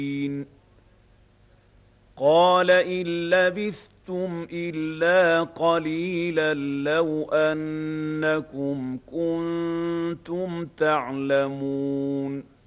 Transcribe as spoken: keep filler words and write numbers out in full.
قال إن لبثتم إلا قليلا لو أنكم كنتم تعلمون